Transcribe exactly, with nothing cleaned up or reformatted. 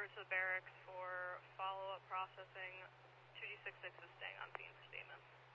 over to the barracks for follow-up processing. two D six six is staying on scene for statements.